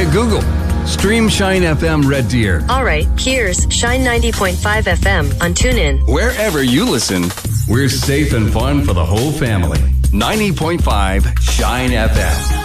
via Google. Stream Shine FM Red Deer. All right, here's Shine 90.5 FM on TuneIn. Wherever you listen, we're safe and fun for the whole family. 90.5 Shine FM.